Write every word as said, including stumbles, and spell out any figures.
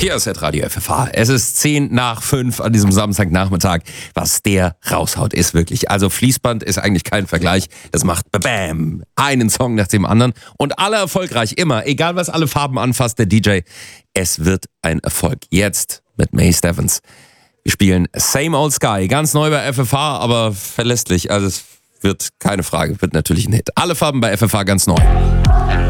Hier ist Radio F F H. Es ist zehn nach fünf an diesem Samstagnachmittag. Was der raushaut, ist wirklich. Also Fließband ist eigentlich kein Vergleich. Es macht bam, einen Song nach dem anderen. Und alle erfolgreich, immer. Egal was alle Farben anfasst, der D J. Es wird ein Erfolg. Jetzt mit May Steffens. Wir spielen Same Old Sky. Ganz neu bei F F H, aber verlässlich. Also es wird keine Frage, wird natürlich ein Hit. Alle Farben bei F F H ganz neu.